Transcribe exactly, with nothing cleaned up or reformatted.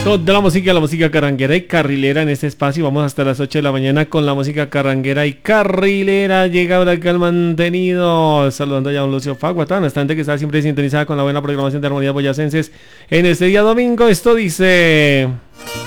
Toda la música, la música carranguera y carrilera en este espacio. Vamos hasta las ocho de la mañana con la música carranguera y carrilera. Llega ahora acá el mantenido. Saludando ya a don Lucio Fagua, toda nuestra gente que está siempre sintonizada con la buena programación de Armonías Boyacenses en este día domingo. Esto dice...